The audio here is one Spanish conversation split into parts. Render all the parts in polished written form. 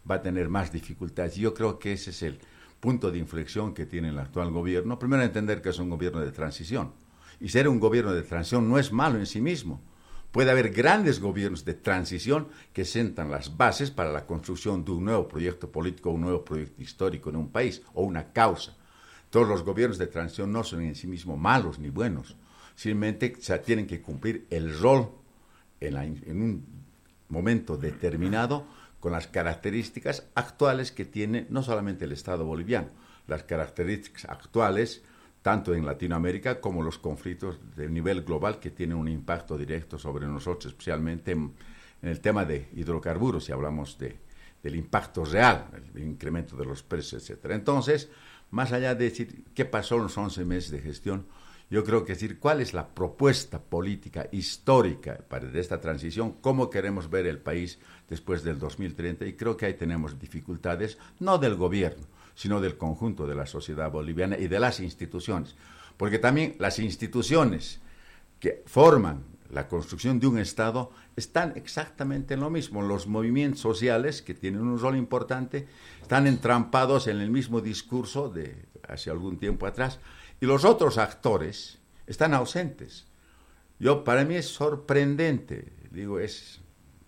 va a tener más dificultades. Yo creo que ese es el punto de inflexión que tiene el actual gobierno. Primero, entender que es un gobierno de transición. Y ser un gobierno de transición no es malo en sí mismo. Puede haber grandes gobiernos de transición que sientan las bases para la construcción de un nuevo proyecto político, un nuevo proyecto histórico en un país o una causa. Todos los gobiernos de transición no son en sí mismos malos ni buenos. Simplemente tienen que cumplir el rol en un momento determinado con las características actuales que tiene no solamente el Estado boliviano, las características actuales tanto en Latinoamérica como los conflictos de nivel global que tienen un impacto directo sobre nosotros, especialmente en el tema de hidrocarburos, si hablamos del impacto real, el incremento de los precios, etcétera. Entonces, más allá de decir qué pasó en los 11 meses de gestión, yo creo que decir cuál es la propuesta política histórica de esta transición, cómo queremos ver el país después del 2030, y creo que ahí tenemos dificultades, no del gobierno, sino del conjunto de la sociedad boliviana y de las instituciones. Porque también las instituciones que forman la construcción de un Estado están exactamente en lo mismo. Los movimientos sociales, que tienen un rol importante, están entrampados en el mismo discurso de hace algún tiempo atrás, y los otros actores están ausentes. Para mí es sorprendente, es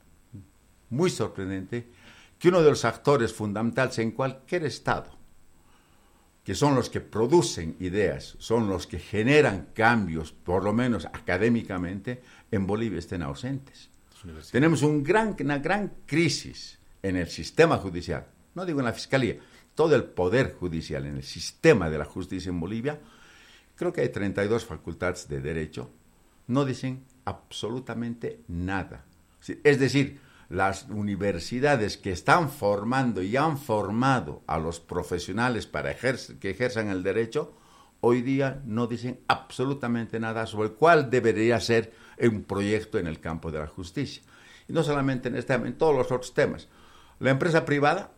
muy sorprendente que uno de los actores fundamentales en cualquier Estado, que son los que producen ideas, son los que generan cambios, por lo menos académicamente, en Bolivia estén ausentes. Tenemos una gran crisis en el sistema judicial, no digo en la fiscalía, todo el poder judicial, en el sistema de la justicia en Bolivia. Creo que hay 32 facultades de derecho, no dicen absolutamente nada. Es decir, las universidades que están formando y han formado a los profesionales para que ejerzan el derecho, hoy día no dicen absolutamente nada sobre cuál debería ser un proyecto en el campo de la justicia. Y no solamente en este tema, en todos los otros temas. La empresa privada,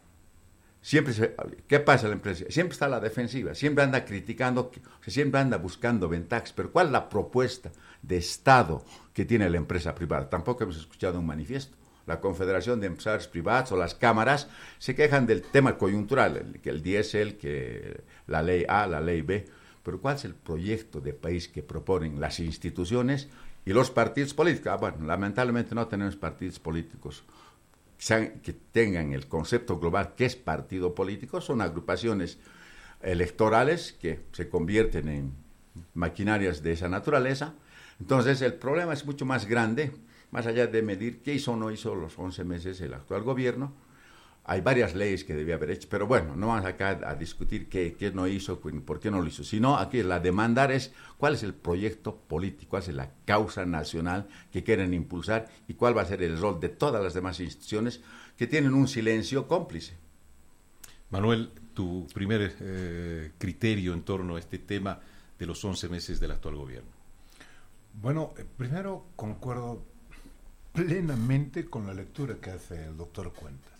¿qué pasa en la empresa? Siempre está a la defensiva, siempre anda criticando, siempre anda buscando ventajas, pero ¿cuál es la propuesta de Estado que tiene la empresa privada? Tampoco hemos escuchado un manifiesto. La Confederación de Empresarios Privados o las cámaras se quejan del tema coyuntural, que el diésel, que la ley A, la ley B, pero ¿cuál es el proyecto de país que proponen las instituciones y los partidos políticos? Bueno, lamentablemente no tenemos partidos políticos que tengan el concepto global que es partido político, son agrupaciones electorales que se convierten en maquinarias de esa naturaleza. Entonces el problema es mucho más grande. Más allá de medir qué hizo o no hizo los 11 meses el actual gobierno, hay varias leyes que debía haber hecho, pero bueno, no vamos acá a discutir qué no hizo, por qué no lo hizo, sino aquí la demandar es cuál es el proyecto político, cuál es la causa nacional que quieren impulsar y cuál va a ser el rol de todas las demás instituciones que tienen un silencio cómplice. Manuel, tu primer criterio en torno a este tema de los 11 meses del actual gobierno. Bueno, primero concuerdo plenamente con la lectura que hace el doctor Cuentas.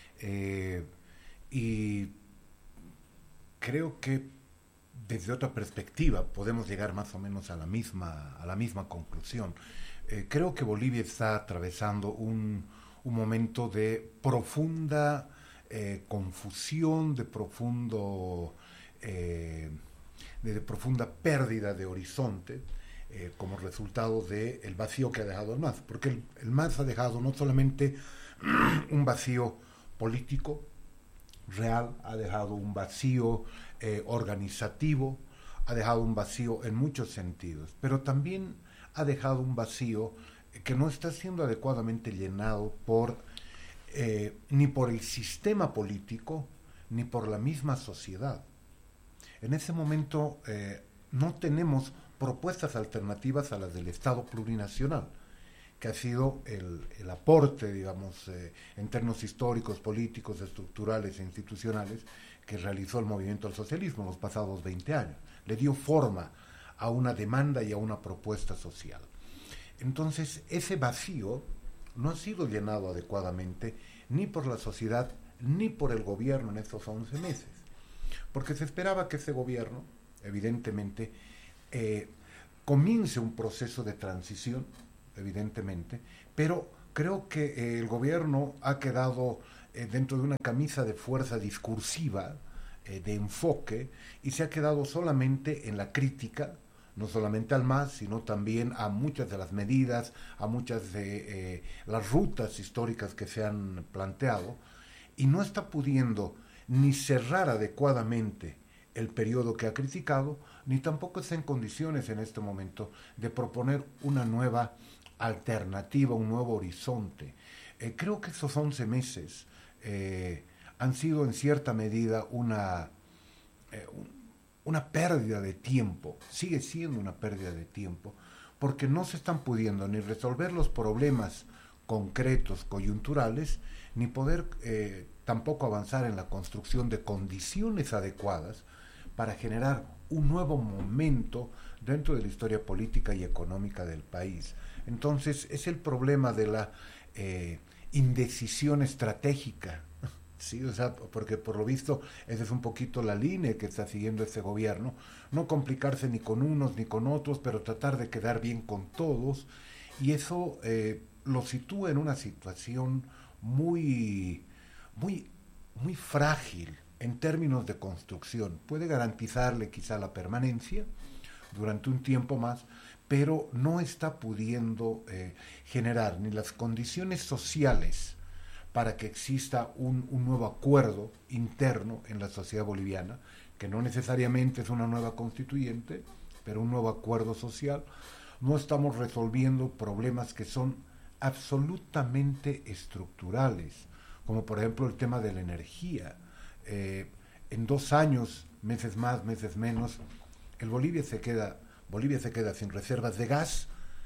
Y creo que desde otra perspectiva podemos llegar más o menos a la misma conclusión. Creo que Bolivia está atravesando un momento de profunda confusión, de profunda pérdida de horizonte, como resultado del vacío que ha dejado el MAS, porque el MAS ha dejado no solamente un vacío político real, ha dejado un vacío organizativo, ha dejado un vacío en muchos sentidos, pero también ha dejado un vacío que no está siendo adecuadamente llenado ni por el sistema político ni por la misma sociedad. En ese momento no tenemos propuestas alternativas a las del Estado plurinacional, que ha sido el aporte, digamos, en términos históricos, políticos, estructurales e institucionales que realizó el movimiento al socialismo en los pasados 20 años. Le dio forma a una demanda y a una propuesta social. Entonces, ese vacío no ha sido llenado adecuadamente ni por la sociedad ni por el gobierno en estos 11 meses, porque se esperaba que ese gobierno, evidentemente, comience un proceso de transición, evidentemente, pero creo que el gobierno ha quedado dentro de una camisa de fuerza discursiva, de enfoque, y se ha quedado solamente en la crítica, no solamente al MAS, sino también a muchas de las medidas, a muchas de las rutas históricas que se han planteado, y no está pudiendo ni cerrar adecuadamente el periodo que ha criticado, ni tampoco está en condiciones en este momento de proponer una nueva alternativa, un nuevo horizonte. Creo que estos 11 meses han sido en cierta medida una pérdida de tiempo, sigue siendo una pérdida de tiempo, porque no se están pudiendo ni resolver los problemas concretos, coyunturales, ni poder tampoco avanzar en la construcción de condiciones adecuadas para generar un nuevo momento dentro de la historia política y económica del país. Entonces, es el problema de la indecisión estratégica, ¿sí? O sea, porque por lo visto esa es un poquito la línea que está siguiendo este gobierno, no complicarse ni con unos ni con otros, pero tratar de quedar bien con todos, y eso lo sitúa en una situación muy frágil en términos de construcción. Puede garantizarle quizá la permanencia durante un tiempo más, pero no está pudiendo generar ni las condiciones sociales para que exista un nuevo acuerdo interno en la sociedad boliviana, que no necesariamente es una nueva constituyente, pero un nuevo acuerdo social. No estamos resolviendo problemas que son absolutamente estructurales, como por ejemplo el tema de la energía. En 2 años, meses más, meses menos, Bolivia se queda sin reservas de gas,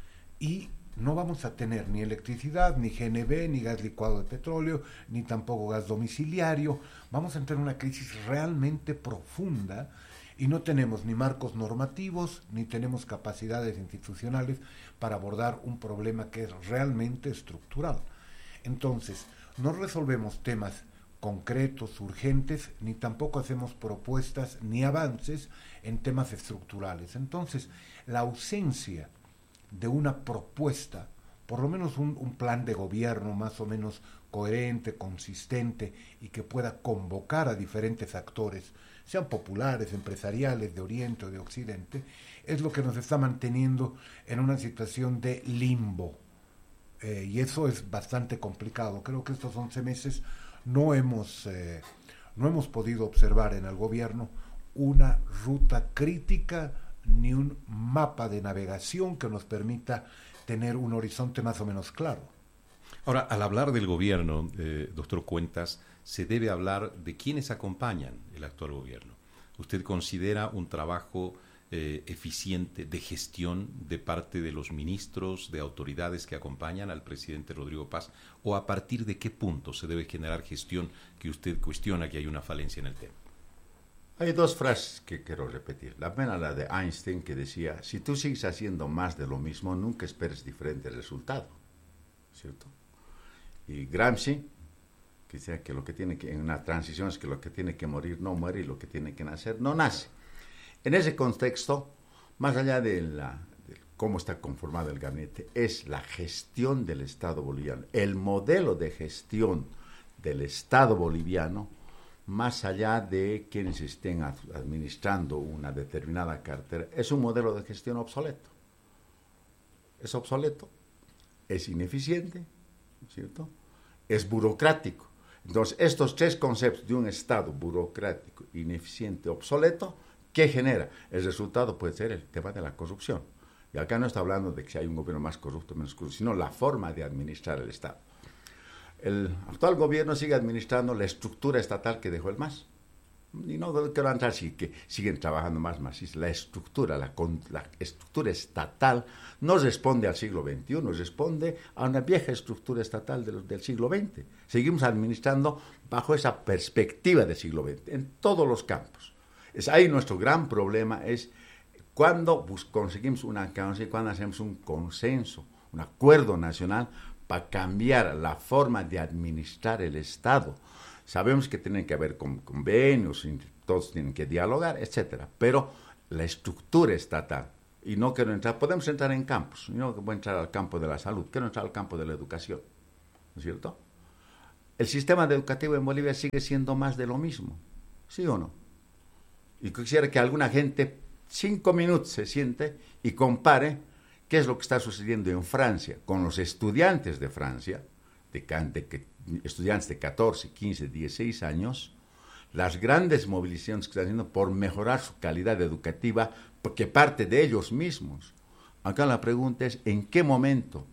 y no vamos a tener ni electricidad, ni GNB, ni gas licuado de petróleo, ni tampoco gas domiciliario. Vamos a entrar en una crisis realmente profunda, y no tenemos ni marcos normativos, ni tenemos capacidades institucionales para abordar un problema que es realmente estructural. Entonces, no resolvemos temas concretos, urgentes, ni tampoco hacemos propuestas ni avances en temas estructurales. Entonces, la ausencia de una propuesta, por lo menos un plan de gobierno más o menos coherente, consistente, y que pueda convocar a diferentes actores, sean populares, empresariales, de Oriente o de Occidente, es lo que nos está manteniendo en una situación de limbo. Y eso es bastante complicado. Creo que estos 11 meses no hemos podido observar en el gobierno una ruta crítica ni un mapa de navegación que nos permita tener un horizonte más o menos claro. Ahora, al hablar del gobierno, doctor Cuentas, se debe hablar de quienes acompañan el actual gobierno. ¿Usted considera un trabajo eficiente de gestión de parte de los ministros, de autoridades que acompañan al presidente Rodrigo Paz? ¿O a partir de qué punto se debe generar gestión que usted cuestiona que hay una falencia en el tema? Hay 2 frases que quiero repetir. La primera, la de Einstein, que decía: si tú sigues haciendo más de lo mismo, nunca esperes diferente resultado, ¿cierto? Y Gramsci, que decía que lo que tiene que, en una transición, es que lo que tiene que morir no muere, y lo que tiene que nacer no nace. En ese contexto, más allá de cómo está conformado el gabinete, es la gestión del Estado boliviano, el modelo de gestión del Estado boliviano, más allá de quienes estén administrando una determinada cartera, es un modelo de gestión obsoleto. Es obsoleto, es ineficiente, ¿cierto? Es burocrático. Entonces, estos 3 conceptos de un Estado burocrático, ineficiente, obsoleto, ¿qué genera? El resultado puede ser el tema de la corrupción. Y acá no está hablando de que si hay un gobierno más corrupto o menos corrupto, sino la forma de administrar el Estado. El actual gobierno sigue administrando la estructura estatal que dejó el MAS. Y no quiero entrar si que siguen trabajando más marxistas. La estructura estatal no responde al siglo XXI, responde a una vieja estructura estatal del siglo XX. Seguimos administrando bajo esa perspectiva del siglo XX, en todos los campos. Ahí nuestro gran problema es cuando conseguimos cuando hacemos un consenso, un acuerdo nacional para cambiar la forma de administrar el Estado. Sabemos que tienen que haber convenios, todos tienen que dialogar, etcétera, pero la estructura estatal, y no quiero entrar, podemos entrar en campos, no voy a entrar al campo de la salud, quiero entrar al campo de la educación, ¿no es cierto? el sistema educativo en Bolivia sigue siendo más de lo mismo, ¿sí o no? Y quisiera que alguna gente 5 minutos se siente y compare qué es lo que está sucediendo en Francia con los estudiantes de Francia, estudiantes de 14, 15, 16 años, las grandes movilizaciones que están haciendo por mejorar su calidad educativa, porque parte de ellos mismos. Acá la pregunta es, ¿en qué momento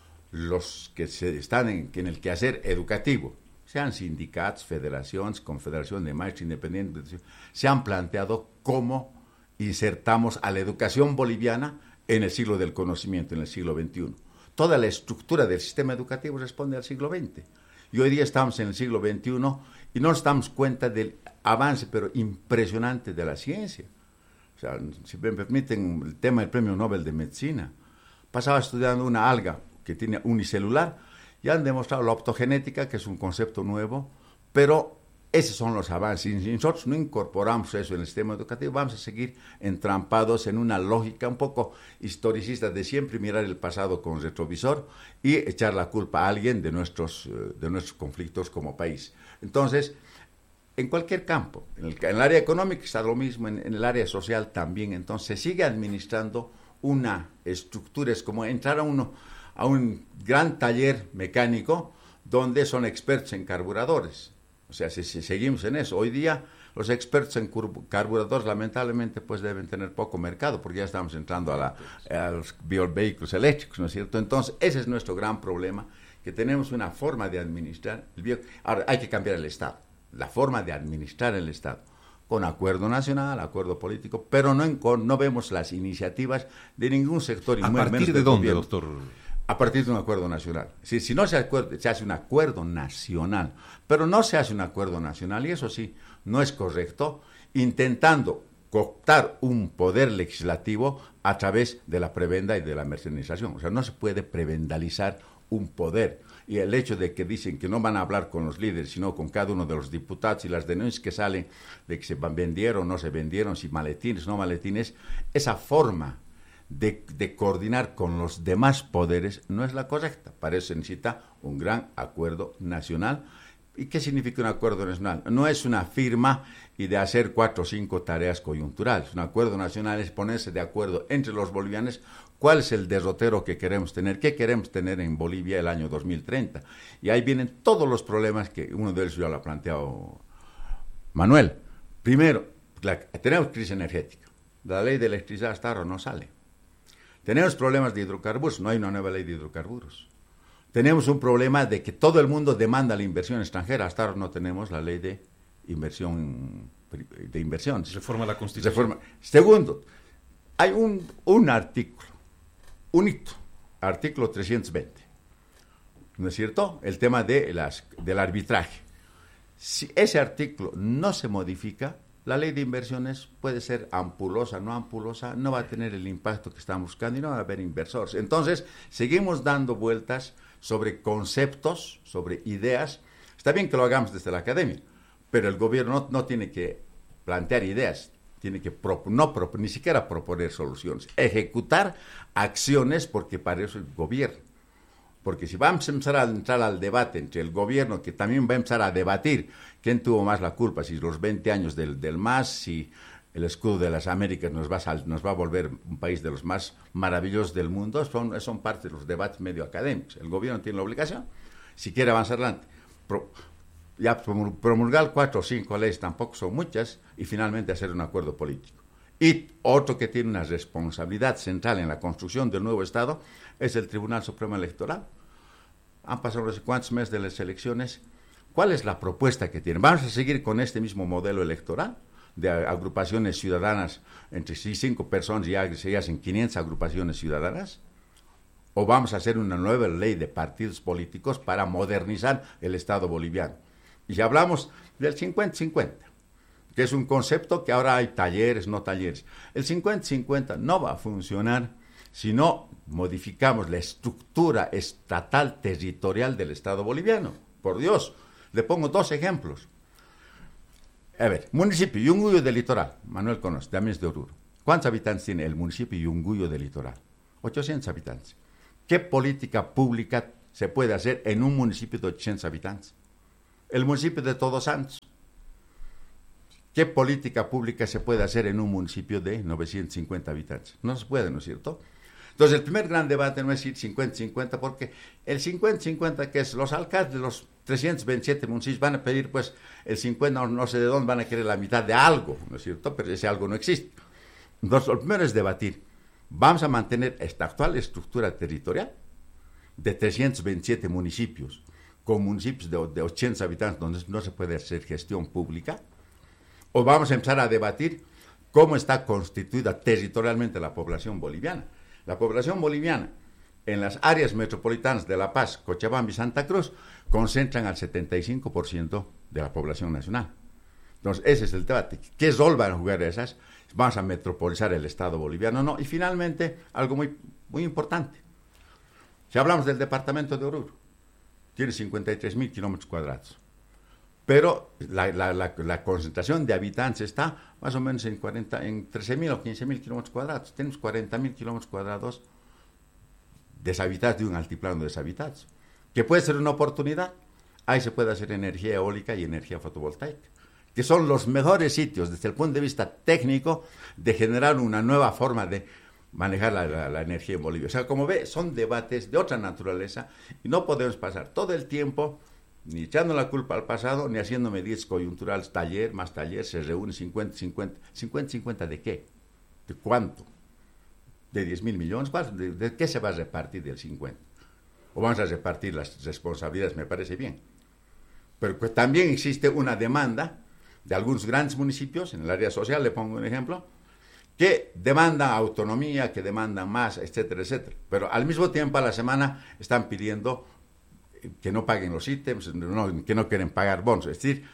los que están en el quehacer educativo, sean sindicatos, federaciones, confederación de maestros independientes, se han planteado cómo insertamos a la educación boliviana en el siglo del conocimiento, en el siglo XXI? Toda la estructura del sistema educativo responde al siglo XX. Y hoy día estamos en el siglo XXI y no nos damos cuenta del avance, pero impresionante, de la ciencia. O sea, si me permiten, el tema del Premio Nobel de Medicina. Pasaba estudiando una alga que tiene unicelular y han demostrado la optogenética, que es un concepto nuevo, pero esos son los avances. Y si nosotros no incorporamos eso en el sistema educativo, vamos a seguir entrampados en una lógica un poco historicista de siempre mirar el pasado con retrovisor y echar la culpa a alguien de nuestros conflictos como país. Entonces, en cualquier campo, en el área económica está lo mismo, en el área social también. Entonces, se sigue administrando una estructura, es como entrar a un gran taller mecánico donde son expertos en carburadores. O sea, si seguimos en eso, hoy día los expertos en carburadores lamentablemente pues deben tener poco mercado, porque ya estamos entrando a los biovehículos eléctricos, ¿no es cierto? Entonces, ese es nuestro gran problema, que tenemos una forma de administrar Ahora, hay que cambiar el Estado, la forma de administrar el Estado, con acuerdo nacional, acuerdo político, pero no vemos las iniciativas de ningún sector. ¿A partir de dónde, doctor? A partir de un acuerdo nacional. Si no se hace un acuerdo nacional, pero no se hace un acuerdo nacional, y eso sí, no es correcto, intentando cooptar un poder legislativo a través de la prebenda y de la mercenización. O sea, no se puede prebendalizar un poder. Y el hecho de que dicen que no van a hablar con los líderes, sino con cada uno de los diputados, y las denuncias que salen de que se vendieron, no se vendieron, si maletines, no maletines, esa forma de coordinar con los demás poderes no es la correcta. Para eso se necesita un gran acuerdo nacional. ¿Y qué significa un acuerdo nacional? No es una firma y de hacer 4 o 5 tareas coyunturales. Un acuerdo nacional es ponerse de acuerdo entre los bolivianos cuál es el derrotero que queremos tener, qué queremos tener en Bolivia el año 2030. Y ahí vienen todos los problemas, que uno de ellos ya lo ha planteado Manuel. Primero, tenemos crisis energética. La ley de electricidad hasta ahora no sale. Tenemos problemas de hidrocarburos, no hay una nueva ley de hidrocarburos. Tenemos un problema de que todo el mundo demanda la inversión extranjera, hasta ahora no tenemos la ley de inversiones. Reforma la Constitución. Segundo, hay un artículo, un hito, artículo 320, ¿no es cierto? El tema del arbitraje. Si ese artículo no se modifica, la ley de inversiones puede ser ampulosa, no ampulosa, no va a tener el impacto que estamos buscando y no va a haber inversores. Entonces, seguimos dando vueltas sobre conceptos, sobre ideas. Está bien que lo hagamos desde la academia, pero el gobierno no tiene que plantear ideas, tiene que ni siquiera proponer soluciones, ejecutar acciones, porque para eso el gobierno. Porque si vamos a empezar a entrar al debate entre el gobierno, que también va a empezar a debatir quién tuvo más la culpa, si los 20 años del MAS, si el escudo de las Américas nos va a volver un país de los más maravillosos del mundo, son parte de los debates medio académicos. El gobierno tiene la obligación, si quiere avanzar adelante, promulgar 4 o 5 leyes, tampoco son muchas, y finalmente hacer un acuerdo político. Y otro que tiene una responsabilidad central en la construcción del nuevo Estado es el Tribunal Supremo Electoral. Han pasado no sé cuántos meses de las elecciones. ¿Cuál es la propuesta que tienen? ¿Vamos a seguir con este mismo modelo electoral de agrupaciones ciudadanas entre 5 personas y se hacen 500 agrupaciones ciudadanas? ¿O vamos a hacer una nueva ley de partidos políticos para modernizar el Estado boliviano? Y ya hablamos del 50-50. Que es un concepto que ahora hay talleres, no talleres. El 50-50 no va a funcionar si no modificamos la estructura estatal territorial del Estado boliviano. Por Dios, le pongo 2 ejemplos. A ver, municipio Yunguyo del Litoral, Manuel conoce, también es de Oruro. ¿Cuántos habitantes tiene el municipio Yunguyo del Litoral? 800 habitantes. ¿Qué política pública se puede hacer en un municipio de 800 habitantes? El municipio de Todos Santos. ¿Qué política pública se puede hacer en un municipio de 950 habitantes? No se puede, ¿no es cierto? Entonces, el primer gran debate no es ir 50-50, porque el 50-50, que es los alcaldes de los 327 municipios, van a pedir, pues, el 50, no sé de dónde, van a querer la mitad de algo, ¿no es cierto? Pero ese algo no existe. Entonces, lo primero es debatir. ¿Vamos a mantener esta actual estructura territorial de 327 municipios, con municipios de 80 habitantes, donde no se puede hacer gestión pública? ¿O vamos a empezar a debatir cómo está constituida territorialmente la población boliviana? La población boliviana en las áreas metropolitanas de La Paz, Cochabamba y Santa Cruz concentran al 75% de la población nacional. Entonces, ese es el debate. ¿Qué rol van a jugar esas? ¿Vamos a metropolizar el Estado boliviano? No. Y finalmente, algo muy, muy importante. Si hablamos del departamento de Oruro, tiene 53.000 kilómetros cuadrados. Pero la concentración de habitantes está más o menos en 13.000 o 15.000 kilómetros cuadrados. Tenemos 40.000 kilómetros cuadrados deshabitados, de un altiplano deshabitados. ¿Que puede ser una oportunidad? Ahí se puede hacer energía eólica y energía fotovoltaica, que son los mejores sitios desde el punto de vista técnico de generar una nueva forma de manejar la energía en Bolivia. O sea, como ve, son debates de otra naturaleza y no podemos pasar todo el tiempo ni echando la culpa al pasado, ni haciendo medidas coyunturales, taller más taller, se reúne 50-50. ¿50-50 de qué? ¿De cuánto? ¿De 10.000 millones? ¿De qué se va a repartir del 50? ¿O vamos a repartir las responsabilidades? Me parece bien. Pero pues también existe una demanda de algunos grandes municipios, en el área social, le pongo un ejemplo, que demandan autonomía, que demandan más, etcétera, etcétera. Pero al mismo tiempo a la semana están pidiendo que no paguen los ítems, que no quieren pagar bonos. Es decir,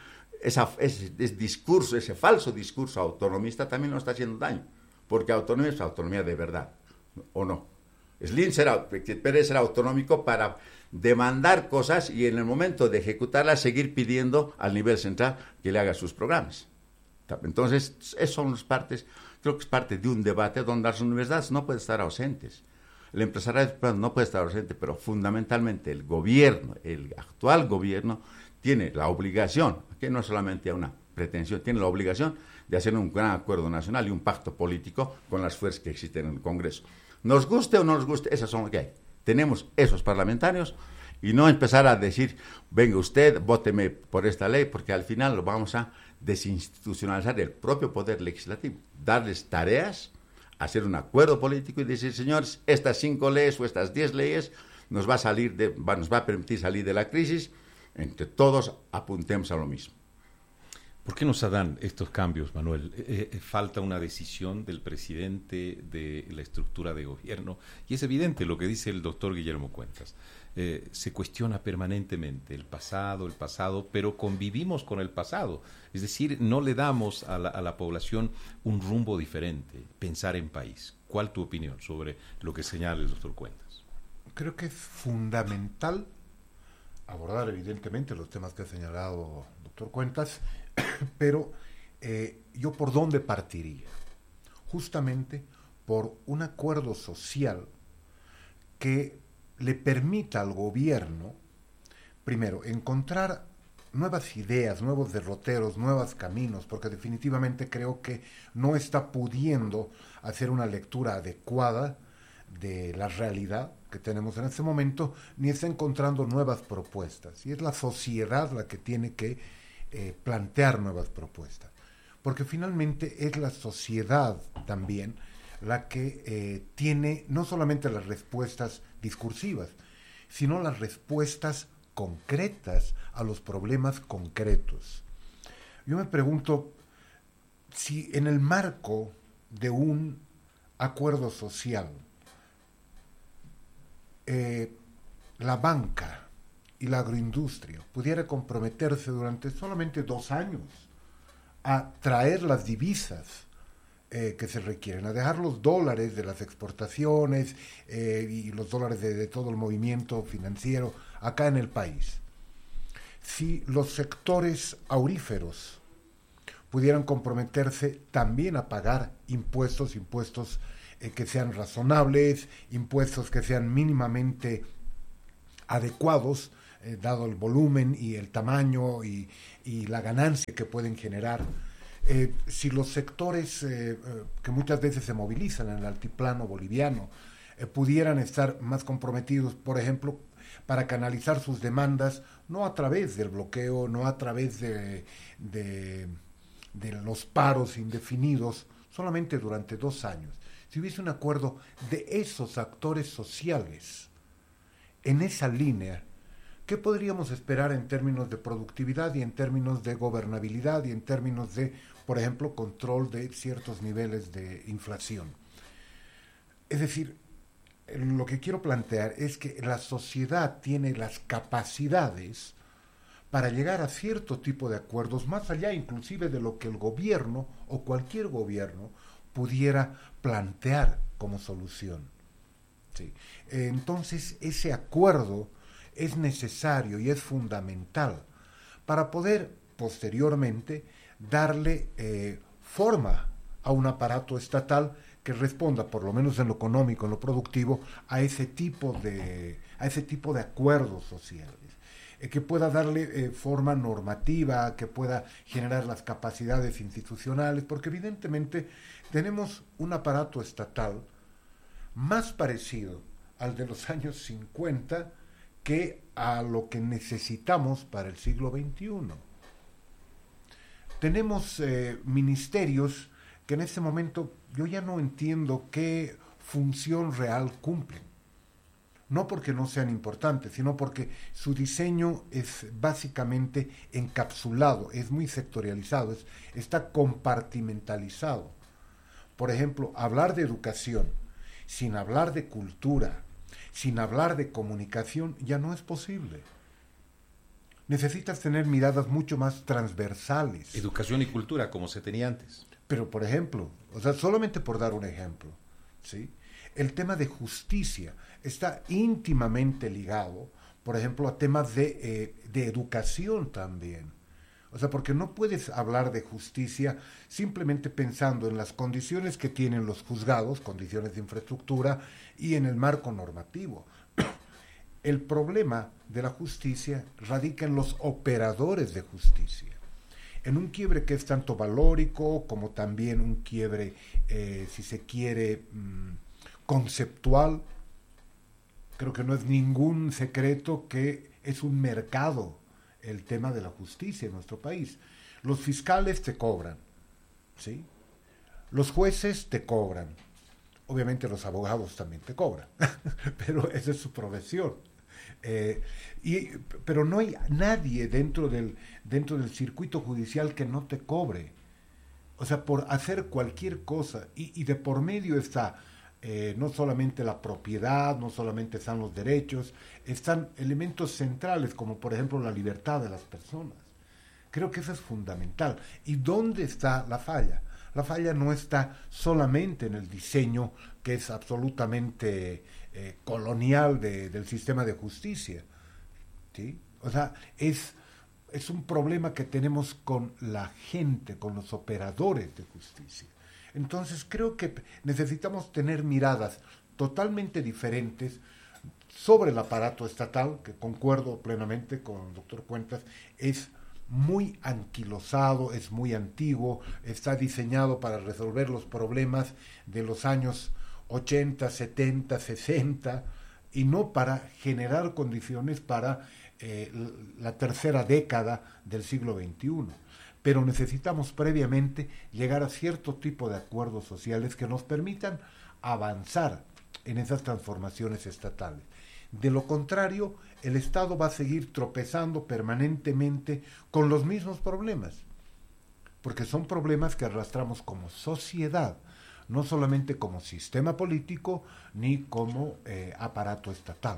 ese falso discurso autonomista también nos está haciendo daño, porque autonomía es autonomía de verdad, ¿o no? Slim Pérez era autonómico para demandar cosas y en el momento de ejecutarlas seguir pidiendo al nivel central que le haga sus programas. Entonces, esas son las partes, creo que es parte de un debate donde las universidades no pueden estar ausentes. El empresariado no puede estar ausente, pero fundamentalmente el gobierno, el actual gobierno, tiene la obligación, que no solamente una pretensión, tiene la obligación de hacer un gran acuerdo nacional y un pacto político con las fuerzas que existen en el Congreso. Nos guste o no nos guste, esas son las que hay. Tenemos esos parlamentarios y no empezar a decir, venga usted, vóteme por esta ley, porque al final lo vamos a desinstitucionalizar el propio poder legislativo, darles tareas, hacer un acuerdo político y decir, señores, estas 5 leyes o estas 10 leyes nos va a permitir salir de la crisis, entre todos apuntemos a lo mismo. ¿Por qué no se dan estos cambios, Manuel? Falta una decisión del presidente de la estructura de gobierno y es evidente lo que dice el doctor Guillermo Cuentas. Se cuestiona permanentemente el pasado, pero convivimos con el pasado. Es decir, no le damos a la población un rumbo diferente, pensar en país. ¿Cuál tu opinión sobre lo que señala el doctor Cuentas? Creo que es fundamental abordar evidentemente los temas que ha señalado el doctor Cuentas, pero yo por dónde partiría, justamente por un acuerdo social que le permita al gobierno, primero, encontrar nuevas ideas, nuevos derroteros, nuevos caminos, porque definitivamente creo que no está pudiendo hacer una lectura adecuada de la realidad que tenemos en este momento, ni está encontrando nuevas propuestas. Y es la sociedad la que tiene que plantear nuevas propuestas, porque finalmente es la sociedad también la que tiene no solamente las respuestas discursivas, sino las respuestas concretas a los problemas concretos. Yo me pregunto si en el marco de un acuerdo social la banca y la agroindustria pudiera comprometerse durante solamente 2 años a traer las divisas que se requieren, a dejar los dólares de las exportaciones y los dólares de todo el movimiento financiero acá en el país. Si los sectores auríferos pudieran comprometerse también a pagar impuestos que sean razonables, impuestos que sean mínimamente adecuados dado el volumen y el tamaño y la ganancia que pueden generar. Si los sectores que muchas veces se movilizan en el altiplano boliviano pudieran estar más comprometidos, por ejemplo, para canalizar sus demandas, no a través del bloqueo, no a través de los paros indefinidos, solamente durante 2 años. Si hubiese un acuerdo de esos actores sociales en esa línea, ¿qué podríamos esperar en términos de productividad y en términos de gobernabilidad y en términos de, por ejemplo, control de ciertos niveles de inflación? Es decir, lo que quiero plantear es que la sociedad tiene las capacidades para llegar a cierto tipo de acuerdos, más allá inclusive de lo que el gobierno o cualquier gobierno pudiera plantear como solución. ¿Sí? Entonces, ese acuerdo es necesario y es fundamental para poder posteriormente darle forma a un aparato estatal que responda, por lo menos en lo económico, en lo productivo, a ese tipo de acuerdos sociales, que pueda darle forma normativa, que pueda generar las capacidades institucionales, porque evidentemente tenemos un aparato estatal más parecido al de los años 50 que a lo que necesitamos para el siglo XXI. Tenemos ministerios que en este momento yo ya no entiendo qué función real cumplen. No porque no sean importantes, sino porque su diseño es básicamente encapsulado, es muy sectorializado, está compartimentalizado. Por ejemplo, hablar de educación sin hablar de cultura, sin hablar de comunicación, ya no es posible. Necesitas tener miradas mucho más transversales. Educación y cultura, como se tenía antes. Pero, por ejemplo, o sea, solamente por dar un ejemplo, ¿sí? El tema de justicia está íntimamente ligado, por ejemplo, a temas de educación también. O sea, porque no puedes hablar de justicia simplemente pensando en las condiciones que tienen los juzgados, condiciones de infraestructura y en el marco normativo. El problema de la justicia radica en los operadores de justicia, en un quiebre que es tanto valórico como también un quiebre, si se quiere, conceptual. Creo que no es ningún secreto que es un mercado el tema de la justicia en nuestro país. Los fiscales te cobran, ¿sí? Los jueces te cobran. Obviamente los abogados también te cobran, pero esa es su profesión. Pero no hay nadie dentro del circuito judicial que no te cobre. O sea, por hacer cualquier cosa, y de por medio está no solamente la propiedad, no solamente están los derechos, están elementos centrales como por ejemplo la libertad de las personas. Creo que eso es fundamental. ¿Y dónde está la falla? La falla no está solamente en el diseño, que es absolutamente colonial del sistema de justicia, ¿sí? O sea, es un problema que tenemos con la gente, con los operadores de justicia. Entonces creo que necesitamos tener miradas totalmente diferentes sobre el aparato estatal, que concuerdo plenamente con el doctor Cuentas, es muy anquilosado, es muy antiguo, está diseñado para resolver los problemas de los años 80, 70, 60, y no para generar condiciones para la tercera década del siglo XXI. Pero necesitamos previamente llegar a cierto tipo de acuerdos sociales que nos permitan avanzar en esas transformaciones estatales. De lo contrario, el Estado va a seguir tropezando permanentemente con los mismos problemas, porque son problemas que arrastramos como sociedad, no solamente como sistema político ni como aparato estatal.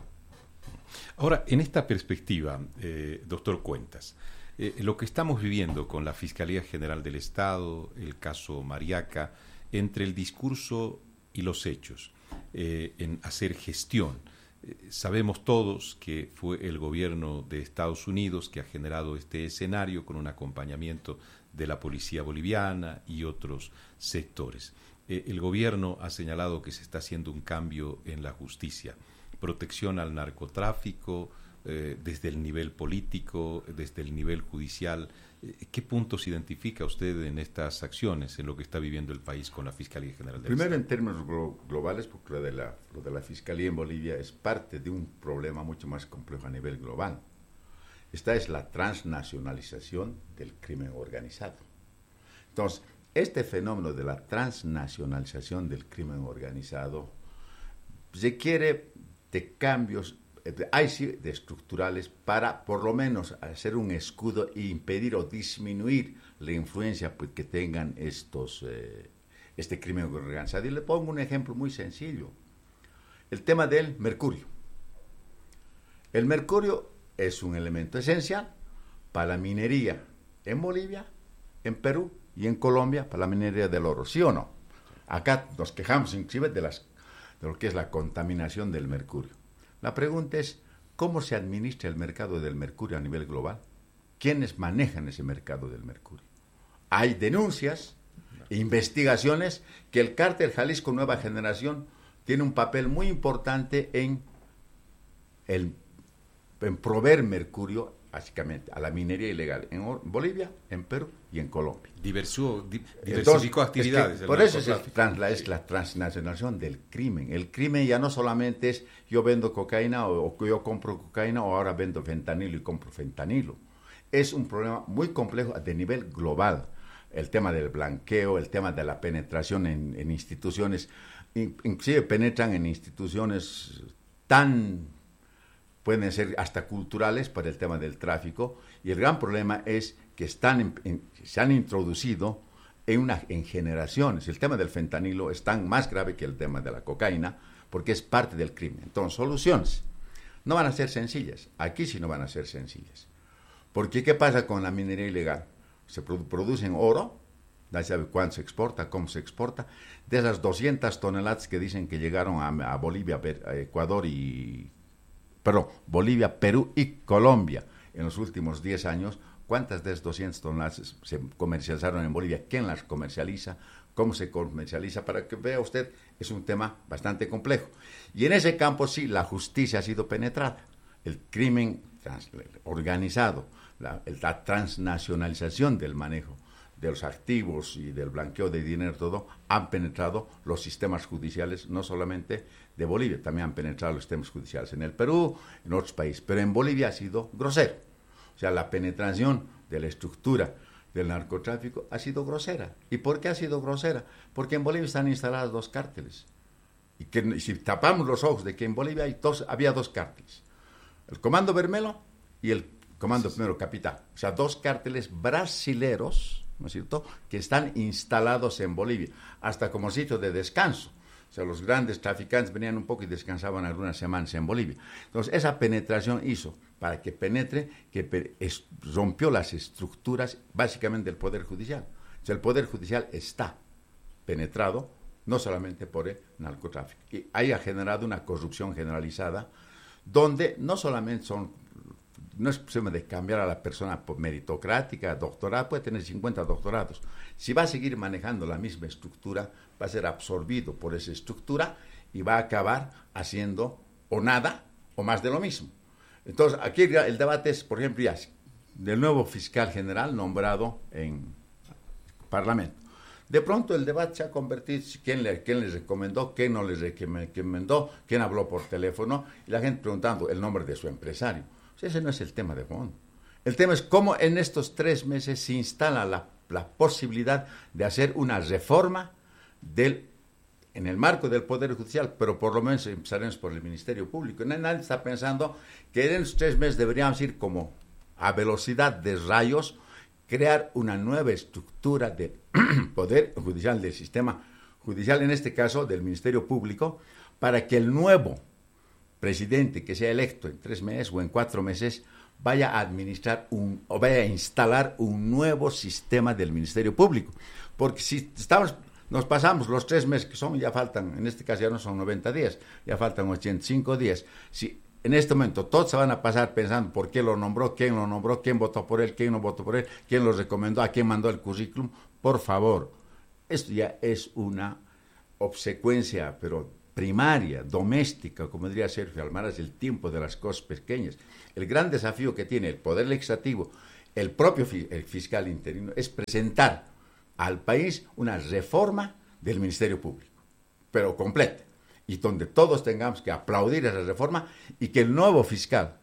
Ahora, en esta perspectiva, doctor Cuentas, lo que estamos viviendo con la Fiscalía General del Estado, el caso Mariaca, entre el discurso y los hechos, en hacer gestión. Sabemos todos que fue el gobierno de Estados Unidos que ha generado este escenario con un acompañamiento de la policía boliviana y otros sectores. El gobierno ha señalado que se está haciendo un cambio en la justicia, protección al narcotráfico, desde el nivel político, desde el nivel judicial. ¿Qué puntos identifica usted en estas acciones, en lo que está viviendo el país con la Fiscalía General del Primero, Estado? en términos globales, porque lo de la Fiscalía en Bolivia es parte de un problema mucho más complejo a nivel global. Esta es la transnacionalización del crimen organizado. Entonces, este fenómeno de la transnacionalización del crimen organizado requiere de cambios, hay sí, de estructurales, para por lo menos hacer un escudo e impedir o disminuir la influencia pues, que tengan este crimen organizado. Y le pongo un ejemplo muy sencillo. El tema del mercurio. El mercurio es un elemento esencial para la minería en Bolivia, en Perú y en Colombia, para la minería del oro, ¿sí o no? Acá nos quejamos inclusive de lo que es la contaminación del mercurio. La pregunta es, ¿cómo se administra el mercado del mercurio a nivel global? ¿Quiénes manejan ese mercado del mercurio? Hay denuncias e investigaciones que el cártel Jalisco Nueva Generación tiene un papel muy importante en proveer mercurio, básicamente, a la minería ilegal en Bolivia, en Perú y en Colombia. Diversificó actividades. Por eso es la transnacionalización del crimen. El crimen ya no solamente es yo vendo cocaína o yo compro cocaína o ahora vendo fentanilo y compro fentanilo. Es un problema muy complejo de nivel global. El tema del blanqueo, el tema de la penetración en instituciones, inclusive penetran en instituciones pueden ser hasta culturales para el tema del tráfico, y el gran problema es que se han introducido en generaciones. El tema del fentanilo es tan más grave que el tema de la cocaína, porque es parte del crimen. Entonces, soluciones no van a ser sencillas. Aquí sí no van a ser sencillas. Porque, ¿qué pasa con la minería ilegal? Se producen oro, nadie sabe cuánto se exporta, cómo se exporta. De esas 200 toneladas que dicen que llegaron a Bolivia, a Ecuador Bolivia, Perú y Colombia en los últimos 10 años, ¿cuántas de esas 200 toneladas se comercializaron en Bolivia? ¿Quién las comercializa? ¿Cómo se comercializa? Para que vea usted, es un tema bastante complejo. Y en ese campo sí, la justicia ha sido penetrada. El crimen organizado, la transnacionalización del manejo de los activos y del blanqueo de dinero, todo, han penetrado los sistemas judiciales, no solamente de Bolivia, también han penetrado los sistemas judiciales en el Perú, en otros países, pero en Bolivia ha sido grosero. O sea, la penetración de la estructura del narcotráfico ha sido grosera. ¿Y por qué ha sido grosera? Porque en Bolivia están instaladas 2 cárteles. Y que si tapamos los ojos de que en Bolivia había 2 cárteles. El Comando Bermelo y el Comando Primero Capital. O sea, 2 cárteles brasileros, ¿no es cierto?, que están instalados en Bolivia, hasta como sitio de descanso. O sea, los grandes traficantes venían un poco y descansaban algunas semanas en Bolivia. Entonces, esa penetración hizo, para que penetre, que rompió las estructuras básicamente del Poder Judicial. O sea, el Poder Judicial está penetrado no solamente por el narcotráfico. Y ahí ha generado una corrupción generalizada, donde no solamente no es problema de cambiar a la persona por meritocrática, doctorada, puede tener 50 doctorados. Si va a seguir manejando la misma estructura, va a ser absorbido por esa estructura y va a acabar haciendo o nada o más de lo mismo. Entonces, aquí el debate es, por ejemplo, ya del nuevo fiscal general nombrado en Parlamento. De pronto el debate se ha convertido, ¿quién le recomendó? ¿Quién no le recomendó? ¿Quién habló por teléfono? Y la gente preguntando el nombre de su empresario. O sea, ese no es el tema de fondo. El tema es cómo en estos 3 meses se instala la posibilidad de hacer una reforma en el marco del Poder Judicial, pero por lo menos empezaremos por el Ministerio Público. Nadie está pensando que en estos 3 meses deberíamos ir como a velocidad de rayos, crear una nueva estructura del Poder Judicial, del sistema judicial, en este caso del Ministerio Público, para que el nuevo presidente que sea electo en 3 meses o en 4 meses vaya a administrar o vaya a instalar un nuevo sistema del Ministerio Público. Porque si nos pasamos los 3 meses que son, ya faltan, en este caso ya no son 90 días, ya faltan 85 días. Si en este momento todos se van a pasar pensando por qué lo nombró, quién votó por él, quién no votó por él, quién lo recomendó, a quién mandó el currículum, por favor, esto ya es una obsecuencia, pero primaria, doméstica, como diría Sergio Almaraz, el tiempo de las cosas pequeñas. El gran desafío que tiene el Poder Legislativo, el propio el fiscal interino, es presentar al país una reforma del Ministerio Público, pero completa, y donde todos tengamos que aplaudir esa reforma y que el nuevo fiscal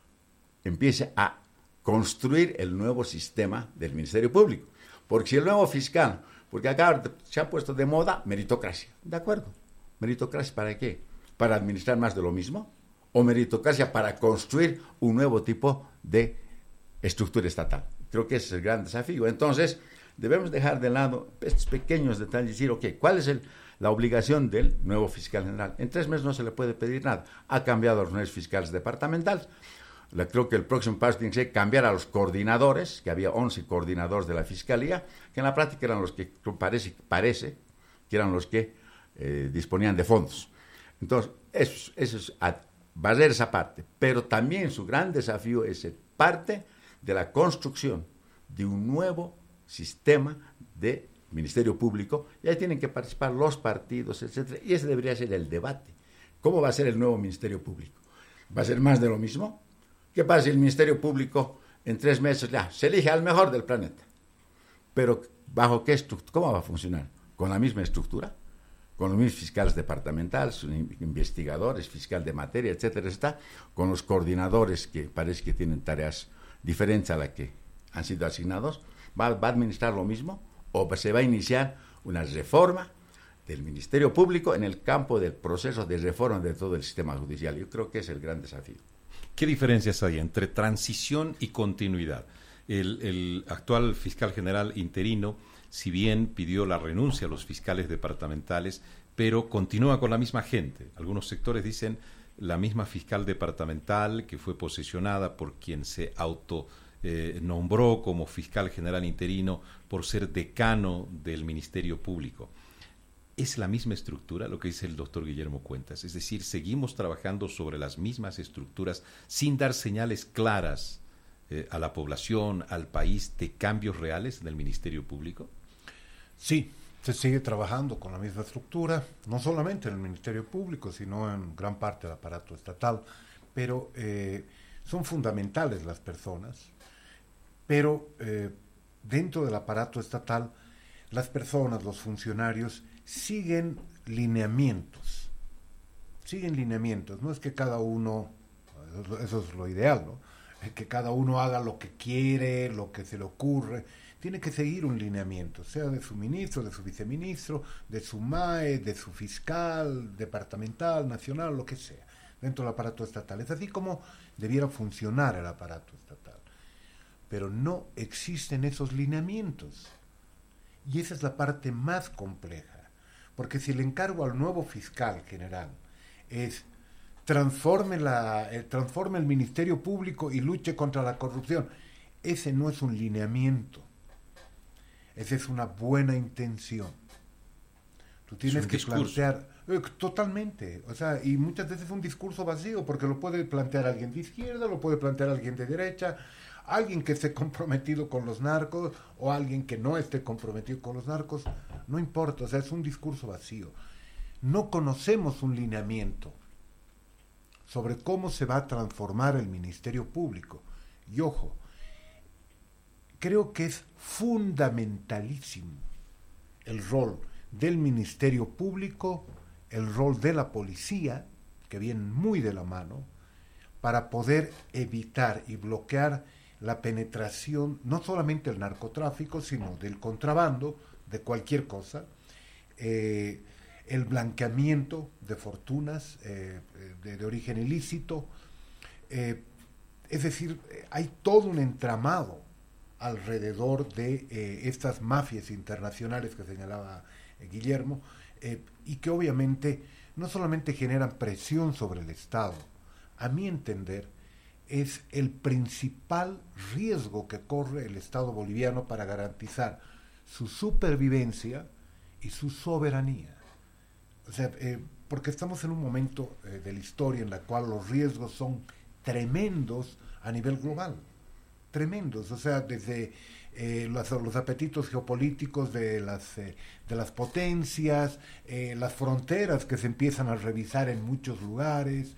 empiece a construir el nuevo sistema del Ministerio Público. Porque si el nuevo fiscal, porque acá se ha puesto de moda meritocracia, ¿de acuerdo? ¿Meritocracia para qué? ¿Para administrar más de lo mismo? ¿O meritocracia para construir un nuevo tipo de estructura estatal? Creo que ese es el gran desafío. Entonces, debemos dejar de lado estos pequeños detalles y decir, ok, ¿cuál es la obligación del nuevo fiscal general? En 3 meses no se le puede pedir nada. Ha cambiado a los nuevos fiscales departamentales. Creo que el próximo paso tiene que ser cambiar a los coordinadores, que había 11 coordinadores de la Fiscalía, que en la práctica eran los que parece que eran los que disponían de fondos. Entonces, eso va a ser esa parte. Pero también su gran desafío es ser parte de la construcción de un nuevo sistema de Ministerio Público, y ahí tienen que participar los partidos, etcétera, y ese debería ser el debate. ¿Cómo va a ser el nuevo Ministerio Público? ¿Va a ser más de lo mismo? ¿Qué pasa si el Ministerio Público en 3 meses ya se elige al mejor del planeta? Pero ¿bajo qué estructura? ¿Cómo va a funcionar? ¿Con la misma estructura? ¿Con los mismos fiscales departamentales, investigadores, fiscal de materia, etcétera, etcétera? ¿Con los coordinadores que parece que tienen tareas diferentes a las que han sido asignados? ¿Va a administrar lo mismo? ¿O se va a iniciar una reforma del Ministerio Público en el campo del proceso de reforma de todo el sistema judicial? Yo creo que es el gran desafío. ¿Qué diferencias hay entre transición y continuidad? El actual fiscal general interino, si bien pidió la renuncia a los fiscales departamentales, pero continúa con la misma gente. Algunos sectores dicen la misma fiscal departamental que fue posesionada por quien se nombró como fiscal general interino por ser decano del Ministerio Público. ¿Es la misma estructura lo que dice el doctor Guillermo Cuentas? Es decir, ¿seguimos trabajando sobre las mismas estructuras sin dar señales claras a la población, al país, de cambios reales en el Ministerio Público? Sí, se sigue trabajando con la misma estructura, no solamente en el Ministerio Público, sino en gran parte del aparato estatal, pero son fundamentales las personas, pero dentro del aparato estatal, las personas, los funcionarios, siguen lineamientos, no es que cada uno, eso es lo ideal, ¿no? Que cada uno haga lo que quiere, lo que se le ocurre, tiene que seguir un lineamiento, sea de su ministro, de su viceministro, de su MAE, de su fiscal, departamental, nacional, lo que sea, dentro del aparato estatal. Es así como debiera funcionar el aparato estatal. Pero no existen esos lineamientos. Y esa es la parte más compleja. Porque si el encargo al nuevo fiscal general es transforme el Ministerio Público y luche contra la corrupción, ese no es un lineamiento. Esa es una buena intención. Tú tienes que plantear totalmente, o sea, y muchas veces es un discurso vacío, porque lo puede plantear alguien de izquierda, lo puede plantear alguien de derecha, alguien que esté comprometido con los narcos o alguien que no esté comprometido con los narcos, no importa, o sea, es un discurso vacío. No conocemos un lineamiento sobre cómo se va a transformar el Ministerio Público. Y ojo, creo que es fundamentalísimo el rol del Ministerio Público, el rol de la policía, que vienen muy de la mano, para poder evitar y bloquear la penetración, no solamente del narcotráfico, sino del contrabando, de cualquier cosa, el blanqueamiento de fortunas de origen ilícito, es decir, hay todo un entramado alrededor de estas mafias internacionales que señalaba Guillermo, y que obviamente no solamente generan presión sobre el Estado, a mi entender, es el principal riesgo que corre el Estado boliviano para garantizar su supervivencia y su soberanía. O sea, porque estamos en un momento de la historia en la cual los riesgos son tremendos a nivel global. tremendos, o sea, desde los apetitos geopolíticos de las potencias, las fronteras que se empiezan a revisar en muchos lugares,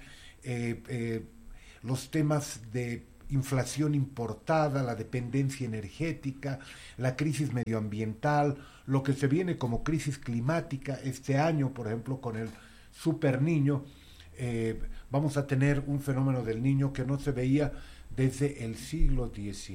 los temas de inflación importada, la dependencia energética, la crisis medioambiental, lo que se viene como crisis climática. Este año, por ejemplo, con el Super Niño, vamos a tener un fenómeno del Niño que no se veía desde el siglo XIX.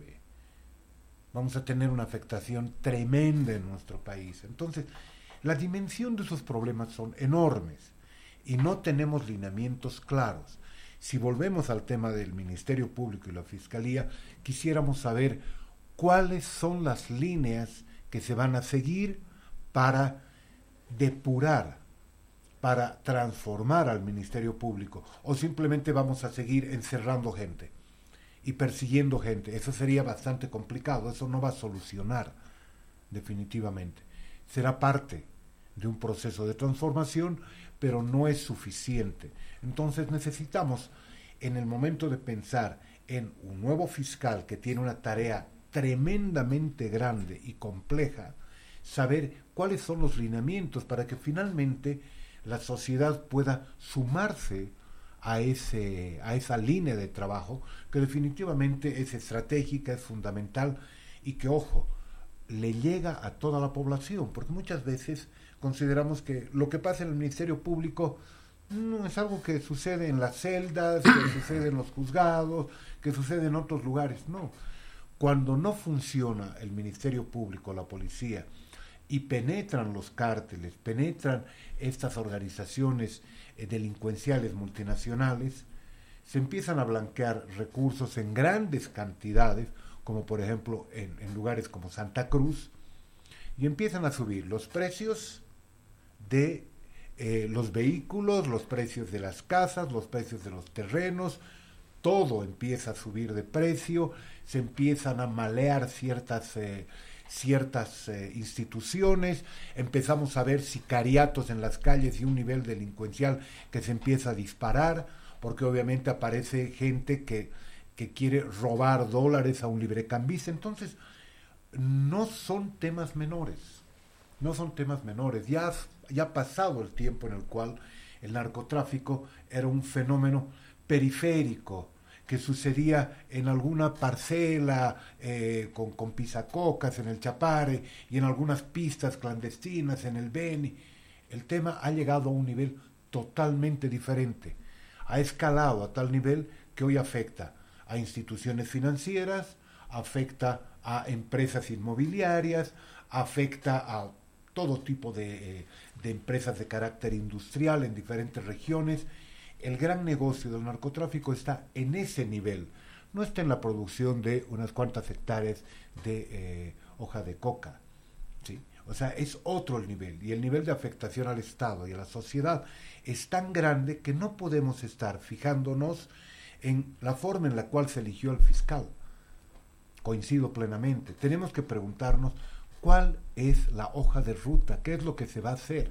Vamos a tener una afectación tremenda en nuestro país. Entonces, la dimensión de esos problemas son enormes y no tenemos lineamientos claros. Si volvemos al tema del Ministerio Público y la Fiscalía, quisiéramos saber cuáles son las líneas que se van a seguir para depurar, para transformar al Ministerio Público, o simplemente vamos a seguir encerrando gente y persiguiendo gente. Eso sería bastante complicado, eso no va a solucionar definitivamente. Será parte de un proceso de transformación, pero no es suficiente. Entonces necesitamos, en el momento de pensar en un nuevo fiscal que tiene una tarea tremendamente grande y compleja, saber cuáles son los lineamientos para que finalmente la sociedad pueda sumarse a esa línea de trabajo que definitivamente es estratégica, es fundamental y que, ojo, le llega a toda la población, porque muchas veces consideramos que lo que pasa en el Ministerio Público no es algo que sucede en las celdas, que sucede en los juzgados, que sucede en otros lugares. No, cuando no funciona el Ministerio Público, la policía, y penetran los cárteles, penetran estas organizaciones delincuenciales multinacionales, se empiezan a blanquear recursos en grandes cantidades, como por ejemplo en lugares como Santa Cruz, y empiezan a subir los precios de los vehículos, los precios de las casas, los precios de los terrenos, todo empieza a subir de precio, se empiezan a malear ciertas instituciones, empezamos a ver sicariatos en las calles y un nivel delincuencial que se empieza a disparar, porque obviamente aparece gente que quiere robar dólares a un librecambista. Entonces, no son temas menores, ya ha pasado el tiempo en el cual el narcotráfico era un fenómeno periférico, que sucedía en alguna parcela con pisacocas en el Chapare y en algunas pistas clandestinas en el Beni. El tema ha llegado a un nivel totalmente diferente. Ha escalado a tal nivel que hoy afecta a instituciones financieras, afecta a empresas inmobiliarias, afecta a todo tipo de empresas de carácter industrial en diferentes regiones. El gran negocio del narcotráfico está en ese nivel, no está en la producción de unas cuantas hectáreas de hoja de coca, ¿sí? O sea, es otro el nivel, y el nivel de afectación al Estado y a la sociedad es tan grande que no podemos estar fijándonos en la forma en la cual se eligió al fiscal. Coincido plenamente, tenemos que preguntarnos cuál es la hoja de ruta, qué es lo que se va a hacer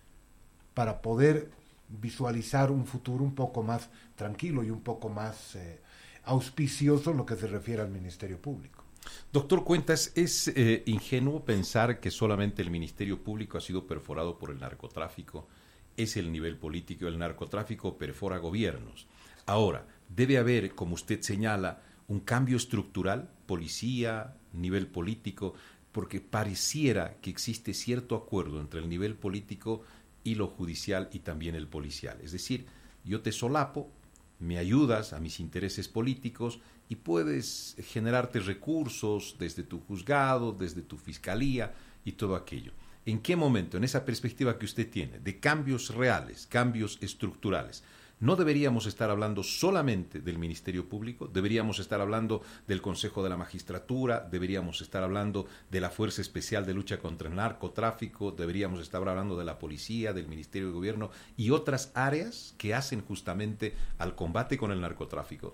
para poder visualizar un futuro un poco más tranquilo y un poco más auspicioso en lo que se refiere al Ministerio Público. Doctor Cuentas, ¿es ingenuo pensar que solamente el Ministerio Público ha sido perforado por el narcotráfico? Es el nivel político, el narcotráfico perfora gobiernos. Ahora, debe haber, como usted señala, un cambio estructural, policía, nivel político, porque pareciera que existe cierto acuerdo entre el nivel político y lo judicial y también el policial. Es decir, yo te solapo, me ayudas a mis intereses políticos y puedes generarte recursos desde tu juzgado, desde tu fiscalía y todo aquello. ¿En qué momento, en esa perspectiva que usted tiene, de cambios reales, cambios estructurales, no deberíamos estar hablando solamente del Ministerio Público? Deberíamos estar hablando del Consejo de la Magistratura, deberíamos estar hablando de la Fuerza Especial de Lucha contra el Narcotráfico, deberíamos estar hablando de la Policía, del Ministerio de Gobierno y otras áreas que hacen justamente al combate con el narcotráfico.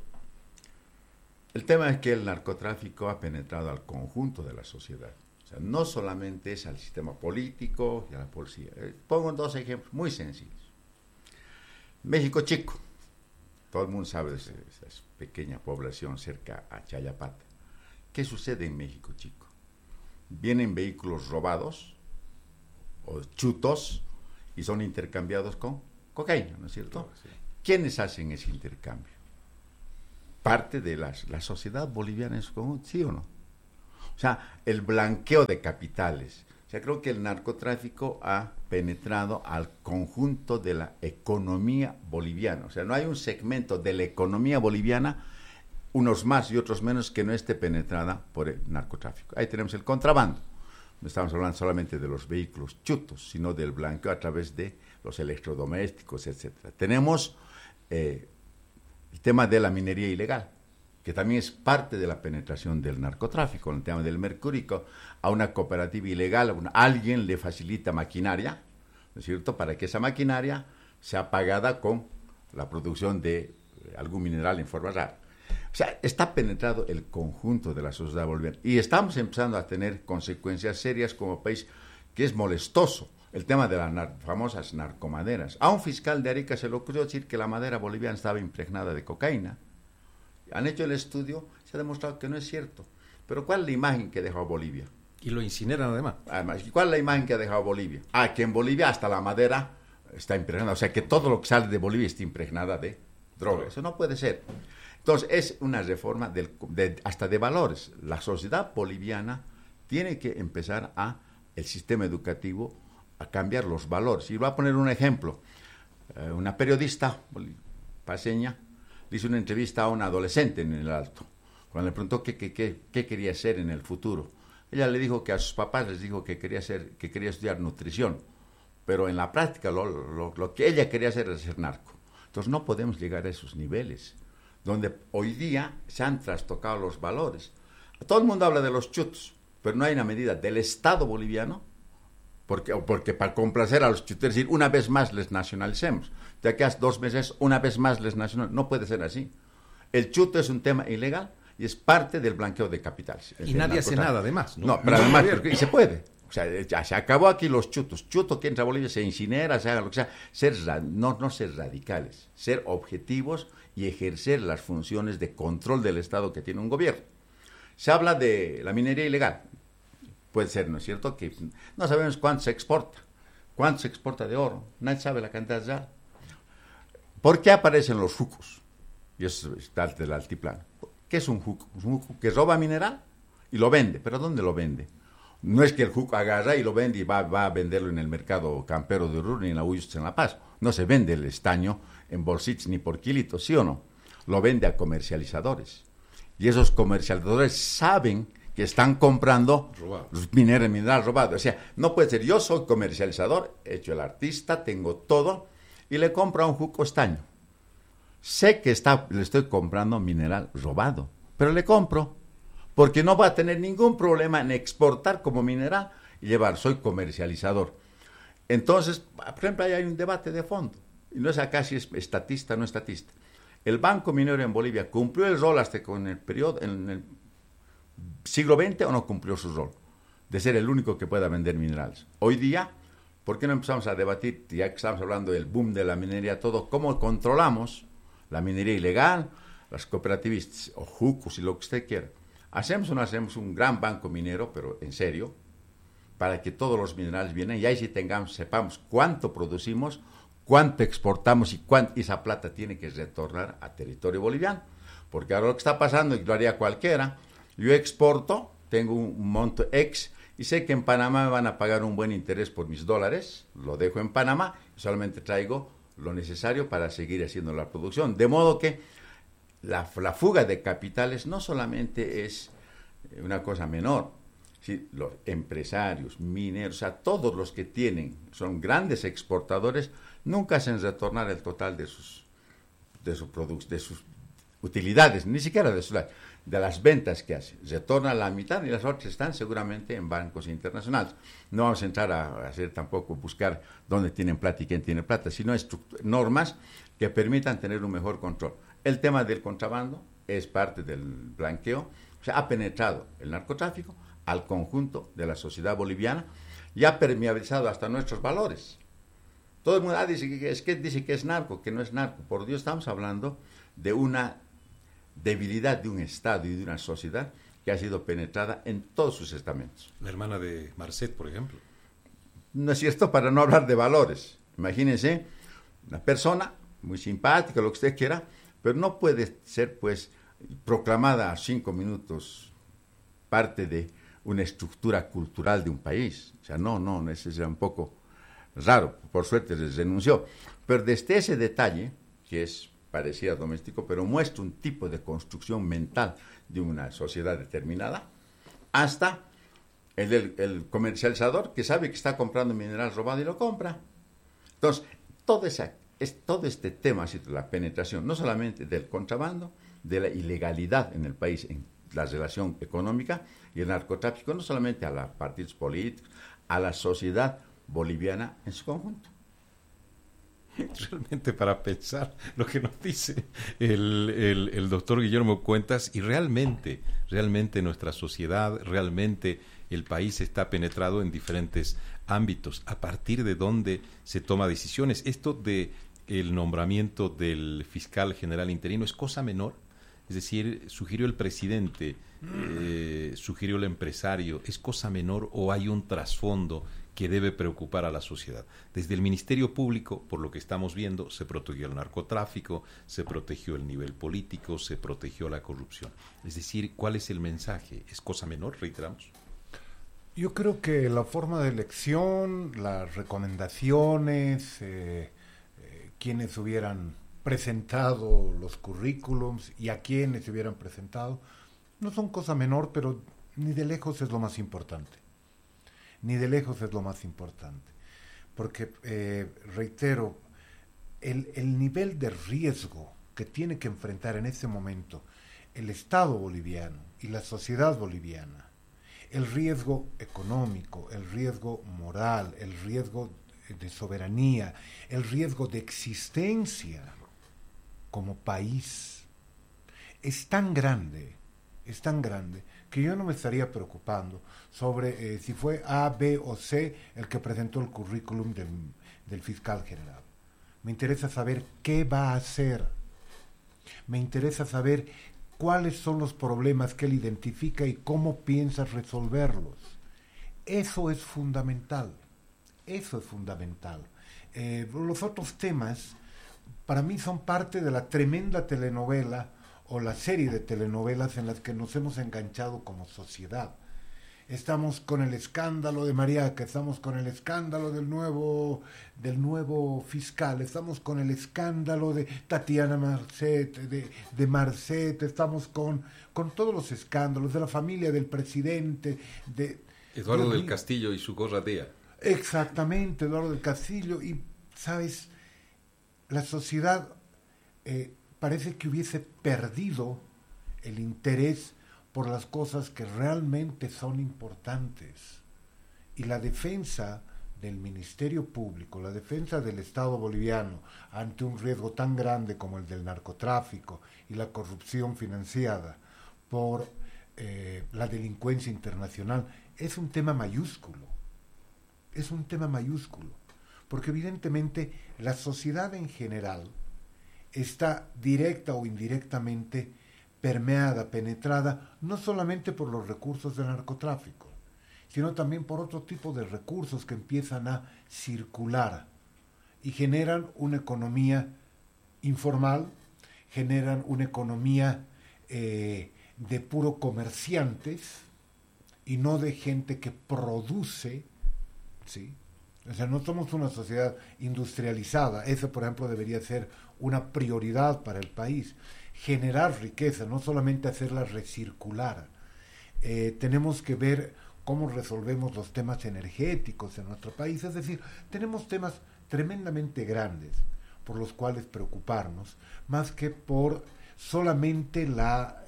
El tema es que el narcotráfico ha penetrado al conjunto de la sociedad. O sea, no solamente es al sistema político y a la policía. Pongo dos ejemplos muy sencillos. México chico, Todo el mundo sabe de esa pequeña población cerca a Chayapata. ¿Qué sucede en México, chico? Vienen vehículos robados o chutos y son intercambiados con cocaína, ¿no es cierto? Sí. ¿Quiénes hacen ese intercambio? Parte de la sociedad boliviana en su conjunto, ¿sí o no? O sea, el blanqueo de capitales. O sea, creo que el narcotráfico ha penetrado al conjunto de la economía boliviana. O sea, no hay un segmento de la economía boliviana, unos más y otros menos, que no esté penetrada por el narcotráfico. Ahí tenemos el contrabando. No estamos hablando solamente de los vehículos chutos, sino del blanqueo a través de los electrodomésticos, etcétera. Tenemos el tema de la minería ilegal, que también es parte de la penetración del narcotráfico. En el tema del mercúrico, a una cooperativa ilegal, alguien le facilita maquinaria, ¿no es cierto?, para que esa maquinaria sea pagada con la producción de algún mineral en forma rara. O sea, está penetrado el conjunto de la sociedad boliviana y estamos empezando a tener consecuencias serias como país, que es molestoso. El tema de las famosas narcomaderas. A un fiscal de Arica se le ocurrió decir que la madera boliviana estaba impregnada de cocaína. Han hecho el estudio, se ha demostrado que no es cierto. Pero ¿cuál es la imagen que ha dejado Bolivia? Y lo incineran además. Además, ¿cuál es la imagen que ha dejado Bolivia? Que en Bolivia hasta la madera está impregnada. O sea, que todo lo que sale de Bolivia está impregnada de droga. Eso no puede ser. Entonces, es una reforma hasta de valores. La sociedad boliviana tiene que empezar el sistema educativo a cambiar los valores. Y voy a poner un ejemplo. Una periodista paseña le hizo una entrevista a una adolescente en el Alto, cuando le preguntó qué quería ser en el futuro. Ella le dijo que a sus papás les dijo que quería estudiar nutrición, pero en la práctica lo que ella quería hacer era ser narco. Entonces no podemos llegar a esos niveles, donde hoy día se han trastocado los valores. Todo el mundo habla de los chutos, pero no hay una medida del Estado boliviano, porque para complacer a los chuteros, decir, una vez más les nacionalicemos. De aquí a 2 meses, una vez más les nacionalicemos. No puede ser así. El chuto es un tema ilegal y es parte del blanqueo de capitales. Y nadie hace nada, además. No, pero además, y se puede. O sea, ya se acabó aquí los chutos. Chuto que entra a Bolivia se incinera, se haga lo que sea. No ser radicales, ser objetivos y ejercer las funciones de control del Estado que tiene un gobierno. Se habla de la minería ilegal. Puede ser, ¿no es cierto?, que no sabemos cuánto se exporta de oro, nadie sabe la cantidad real. ¿Por qué aparecen los jucos? Y eso está del altiplano. ¿Qué es un juco? Es un juco que roba mineral y lo vende. ¿Pero dónde lo vende? No es que el juco agarra y lo vende y va a venderlo en el mercado campero de Oruro ni en la Uyust en La Paz. No se vende el estaño en bolsitas ni por kilitos, ¿sí o no? Lo vende a comercializadores. Y esos comercializadores saben que están comprando mineral robado. O sea, no puede ser, yo soy comercializador, he hecho el artista, tengo todo, y le compro a un juco estaño. Sé que le estoy comprando mineral robado, pero le compro, porque no va a tener ningún problema en exportar como mineral y llevar, soy comercializador. Entonces, por ejemplo, ahí hay un debate de fondo, y no es acá si es estatista o no estatista. El Banco Minero en Bolivia cumplió el rol hasta con el periodo, en el siglo XX, o no cumplió su rol de ser el único que pueda vender minerales. Hoy día, ¿por qué no empezamos a debatir, ya que estamos hablando del boom de la minería, todo, cómo controlamos la minería ilegal, las cooperativistas o jucos y lo que usted quiera? ¿Hacemos o no hacemos un gran banco minero, pero en serio, para que todos los minerales vienen y ahí sí sepamos cuánto producimos, cuánto exportamos y esa plata tiene que retornar a territorio boliviano? Porque ahora lo que está pasando, y lo haría cualquiera, yo exporto, tengo un monto X y sé que en Panamá me van a pagar un buen interés por mis dólares, lo dejo en Panamá y solamente traigo lo necesario para seguir haciendo la producción. De modo que la fuga de capitales no solamente es una cosa menor, ¿sí? Los empresarios, mineros, o sea, todos los que son grandes exportadores, nunca hacen retornar el total de sus utilidades, ni siquiera de las ventas que hace. Retorna la mitad y las otras están seguramente en bancos internacionales. No vamos a entrar a hacer tampoco, buscar dónde tienen plata y quién tiene plata, sino normas que permitan tener un mejor control. El tema del contrabando es parte del blanqueo. O sea, ha penetrado el narcotráfico al conjunto de la sociedad boliviana y ha permeabilizado hasta nuestros valores. Todo el mundo dice que es narco, que no es narco. Por Dios, estamos hablando de una debilidad de un Estado y de una sociedad que ha sido penetrada en todos sus estamentos. La hermana de Marcet, por ejemplo. ¿No es cierto? Para no hablar de valores. Imagínense, una persona muy simpática, lo que usted quiera, pero no puede ser, pues, proclamada a 5 minutos parte de una estructura cultural de un país. O sea, no, ese es un poco raro. Por suerte les renunció. Pero desde ese detalle, que es parecía doméstico, pero muestra un tipo de construcción mental de una sociedad determinada, hasta el comercializador que sabe que está comprando mineral robado y lo compra. Entonces, todo este tema ha sido la penetración, no solamente del contrabando, de la ilegalidad en el país, en la relación económica y el narcotráfico, no solamente a los partidos políticos, a la sociedad boliviana en su conjunto. Realmente para pensar lo que nos dice el doctor Guillermo Cuentas, y realmente nuestra sociedad, realmente el país está penetrado en diferentes ámbitos, a partir de donde se toma decisiones. Esto de el nombramiento del fiscal general interino es cosa menor, es decir, sugirió el presidente, sugirió el empresario, ¿es cosa menor o hay un trasfondo que debe preocupar a la sociedad? Desde el Ministerio Público, por lo que estamos viendo, se protegió el narcotráfico, se protegió el nivel político, se protegió la corrupción. Es decir, ¿cuál es el mensaje? ¿Es cosa menor, reiteramos? Yo creo que la forma de elección, las recomendaciones, quienes hubieran presentado los currículums y a quienes se hubieran presentado, no son cosa menor, pero ni de lejos es lo más importante. Ni de lejos es lo más importante. Porque, reitero, el nivel de riesgo que tiene que enfrentar en este momento el Estado boliviano y la sociedad boliviana, el riesgo económico, el riesgo moral, el riesgo de soberanía, el riesgo de existencia como país, es tan grande, que yo no me estaría preocupando sobre si fue A, B o C el que presentó el currículum del fiscal general. Me interesa saber qué va a hacer. Me interesa saber cuáles son los problemas que él identifica y cómo piensa resolverlos. Eso es fundamental. Eso es fundamental. Los otros temas, para mí, son parte de la tremenda telenovela o la serie de telenovelas en las que nos hemos enganchado como sociedad. Estamos con el escándalo de Mariaca, estamos con el escándalo del nuevo fiscal, estamos con el escándalo de Tatiana Marcet, de Marcet, estamos con todos los escándalos de la familia del presidente, de Eduardo del Castillo y su gorratea. Exactamente, Eduardo del Castillo. Y, ¿sabes? La sociedad parece que hubiese perdido el interés por las cosas que realmente son importantes. Y la defensa del Ministerio Público, la defensa del Estado boliviano ante un riesgo tan grande como el del narcotráfico y la corrupción financiada por la delincuencia internacional, es un tema mayúsculo. Es un tema mayúsculo. Porque evidentemente la sociedad en general está directa o indirectamente permeada, penetrada, no solamente por los recursos del narcotráfico, sino también por otro tipo de recursos que empiezan a circular y generan una economía informal, generan una economía de puro comerciantes y no de gente que produce, ¿sí? O sea, no somos una sociedad industrializada. Eso, por ejemplo, debería ser una prioridad para el país. Generar riqueza, no solamente hacerla recircular. Tenemos que ver cómo resolvemos los temas energéticos en nuestro país. Es decir, tenemos temas tremendamente grandes por los cuales preocuparnos, más que por solamente la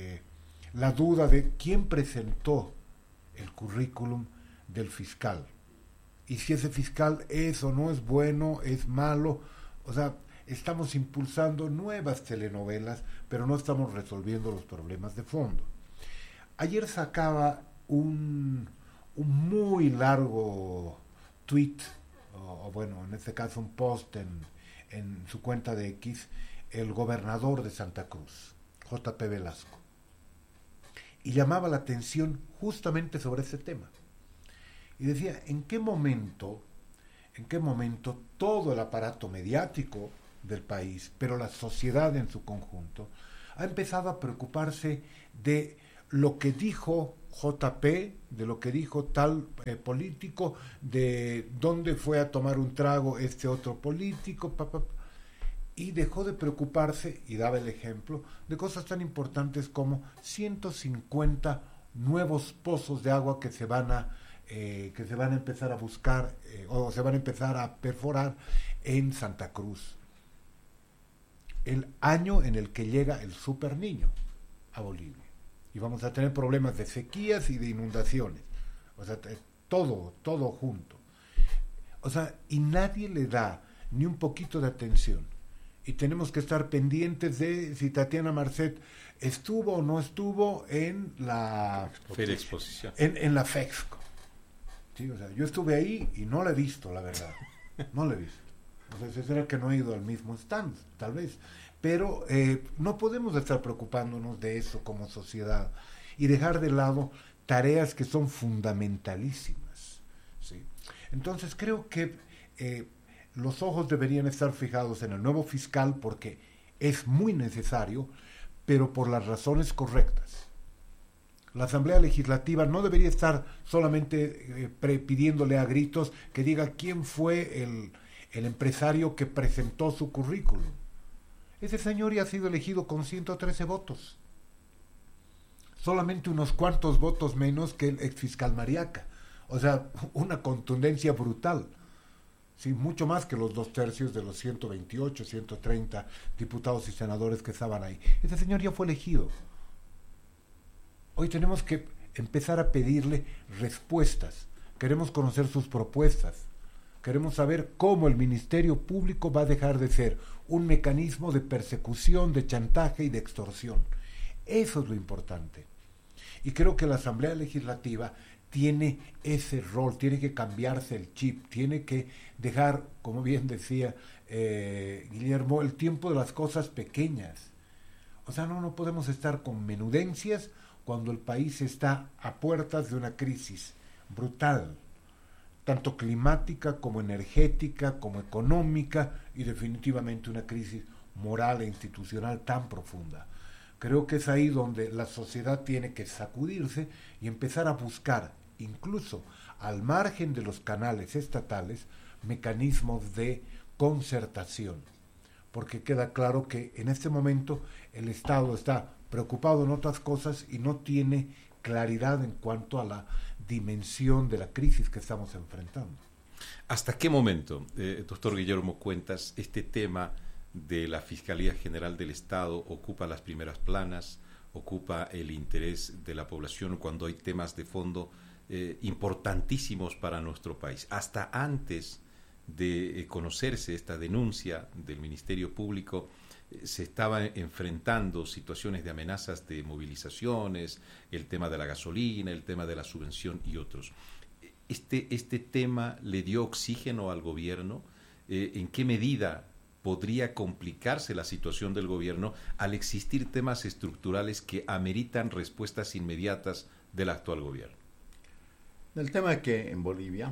duda de quién presentó el currículum del fiscal. Y si ese fiscal es o no es bueno, es malo. O sea, estamos impulsando nuevas telenovelas, pero no estamos resolviendo los problemas de fondo. Ayer sacaba un muy largo tweet, o bueno, en este caso un post en su cuenta de X, el gobernador de Santa Cruz, J.P. Velasco, y llamaba la atención justamente sobre ese tema. Y decía, ¿en qué momento todo el aparato mediático del país, pero la sociedad en su conjunto, ha empezado a preocuparse de lo que dijo JP, de lo que dijo tal político, de dónde fue a tomar un trago este otro político, y dejó de preocuparse, y daba el ejemplo, de cosas tan importantes como 150 nuevos pozos de agua que se van a empezar a buscar o se van a empezar a perforar en Santa Cruz. El año en el que llega el Super Niño a Bolivia. Y vamos a tener problemas de sequías y de inundaciones. O sea, todo junto. O sea, y nadie le da ni un poquito de atención. Y tenemos que estar pendientes de si Tatiana Marcet estuvo o no estuvo en la Feria Exposición. En la FEXCO. Sí, o sea, yo estuve ahí y no la he visto, la verdad. No la he visto. O sea, será que no he ido al mismo stand, tal vez. Pero no podemos estar preocupándonos de eso como sociedad y dejar de lado tareas que son fundamentalísimas, ¿sí? Entonces creo que los ojos deberían estar fijados en el nuevo fiscal porque es muy necesario, pero por las razones correctas. La Asamblea Legislativa no debería estar solamente pidiéndole a gritos que diga quién fue el empresario que presentó su currículum. Ese señor ya ha sido elegido con 113 votos. Solamente unos cuantos votos menos que el exfiscal Mariaca. O sea, una contundencia brutal. Sí, mucho más que los 2/3 de los 128, 130 diputados y senadores que estaban ahí. Ese señor ya fue elegido. Hoy tenemos que empezar a pedirle respuestas. Queremos conocer sus propuestas. Queremos saber cómo el Ministerio Público va a dejar de ser un mecanismo de persecución, de chantaje y de extorsión. Eso es lo importante. Y creo que la Asamblea Legislativa tiene ese rol, tiene que cambiarse el chip, tiene que dejar, como bien decía Guillermo, el tiempo de las cosas pequeñas. O sea, no podemos estar con menudencias cuando el país está a puertas de una crisis brutal, tanto climática como energética, como económica y definitivamente una crisis moral e institucional tan profunda. Creo que es ahí donde la sociedad tiene que sacudirse y empezar a buscar, incluso al margen de los canales estatales, mecanismos de concertación. Porque queda claro que en este momento el Estado está preocupado en otras cosas y no tiene claridad en cuanto a la dimensión de la crisis que estamos enfrentando. ¿Hasta qué momento, doctor Guillermo Cuentas, este tema de la Fiscalía General del Estado ocupa las primeras planas, ocupa el interés de la población cuando hay temas de fondo importantísimos para nuestro país? Hasta antes de conocerse esta denuncia del Ministerio Público, se estaban enfrentando situaciones de amenazas de movilizaciones, el tema de la gasolina, el tema de la subvención y otros. ¿Este tema le dio oxígeno al gobierno? ¿En qué medida podría complicarse la situación del gobierno al existir temas estructurales que ameritan respuestas inmediatas del actual gobierno? El tema es que en Bolivia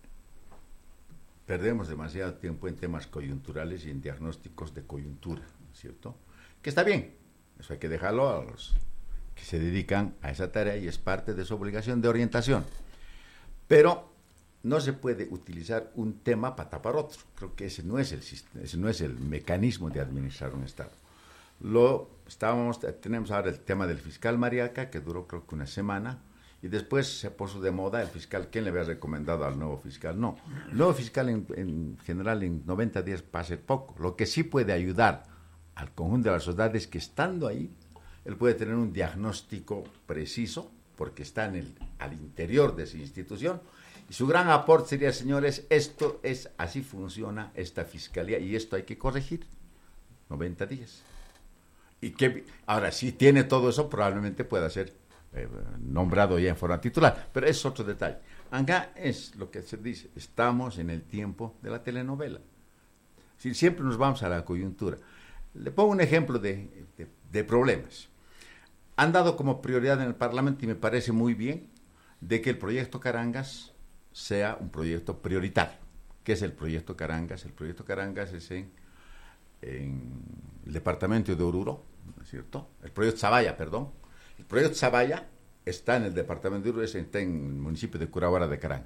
perdemos demasiado tiempo en temas coyunturales y en diagnósticos de coyuntura, ¿cierto? Que está bien, eso hay que dejarlo a los que se dedican a esa tarea y es parte de su obligación de orientación. Pero no se puede utilizar un tema para tapar otro. Creo que ese no es el sistema, ese no es el mecanismo de administrar un Estado. Tenemos ahora el tema del fiscal Mariaca, que duró creo que una semana, y después se puso de moda el fiscal. ¿Quién le había recomendado al nuevo fiscal? No. El nuevo fiscal en general en 90 días va a ser poco. Lo que sí puede ayudar al conjunto de la sociedad es que estando ahí, él puede tener un diagnóstico preciso, porque está al interior de esa institución, y su gran aporte sería, señores, así funciona esta fiscalía, y esto hay que corregir. 90 días. Y que ahora, si tiene todo eso, probablemente pueda ser nombrado ya en forma titular, pero es otro detalle. Acá es lo que se dice, estamos en el tiempo de la telenovela. Si siempre nos vamos a la coyuntura. Le pongo un ejemplo de problemas. Han dado como prioridad en el Parlamento, y me parece muy bien, de que el proyecto Carangas sea un proyecto prioritario. ¿Qué es el proyecto Carangas? El proyecto Carangas es en el departamento de Oruro, ¿no es cierto? El proyecto Zabaya, perdón. El proyecto Zabaya está en el departamento de Oruro, está en el municipio de Curahuara de Carán.